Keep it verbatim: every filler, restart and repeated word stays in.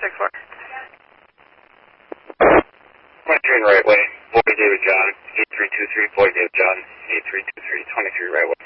six four. twenty-three right way. Boy David John. eight three two three. Boy David John. eight three two three. twenty-three right way.